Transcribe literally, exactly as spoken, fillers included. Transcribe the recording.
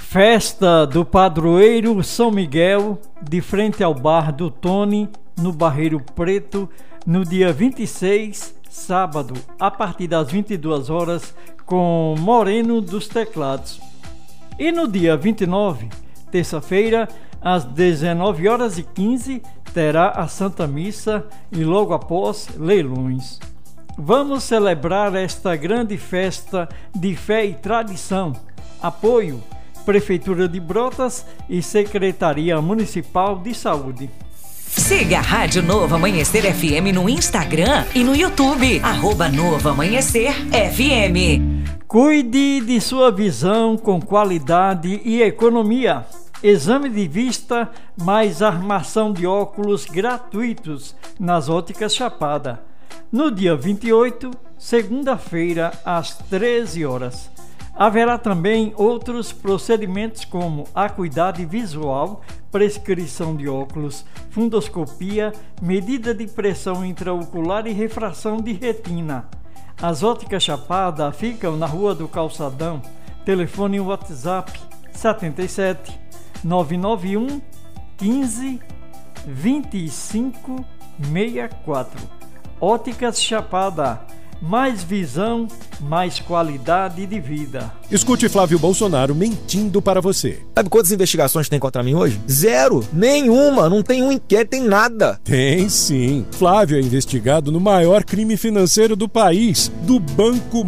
Festa do Padroeiro São Miguel, de frente ao bar do Tony, no Barreiro Preto, no dia vinte e seis, sábado, a partir das vinte e duas horas, com Moreno dos Teclados. E no dia vinte e nove, terça-feira, às dezenove horas e quinze, terá a Santa Missa e logo após, leilões. Vamos celebrar esta grande festa de fé e tradição. Apoio Prefeitura de Brotas e Secretaria Municipal de Saúde. Siga a Rádio Novo Amanhecer F M no Instagram e no YouTube, arroba Novo Amanhecer F M. Cuide de sua visão com qualidade e economia. Exame de vista mais armação de óculos gratuitos nas Óticas Chapada. No dia vinte e oito, segunda-feira, às treze horas. Haverá também outros procedimentos como acuidade visual, prescrição de óculos, fundoscopia, medida de pressão intraocular e refração de retina. As Óticas Chapada ficam na Rua do Calçadão. Telefone e WhatsApp sete sete, nove nove um, quinze, vinte e cinco, sessenta e quatro. Óticas Chapada. Mais visão, mais qualidade de vida. Escute Flávio Bolsonaro mentindo para você. Sabe quantas investigações tem contra mim hoje? Zero! Nenhuma! Não tem um inquérito, tem nada! Tem sim. Flávio é investigado no maior crime financeiro do país, do banco